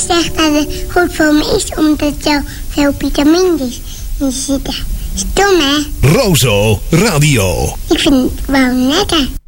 zegt dat het goed voor me is, omdat er veel vitamines in zitten. Stom, hè? Rozo Radio. Ik vind het wel lekker.